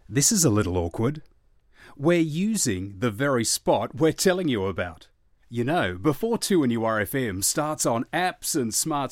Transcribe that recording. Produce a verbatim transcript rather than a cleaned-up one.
This is a little awkward. We're using the very spot we're telling you about. You know, before two N U R F M starts on apps and smart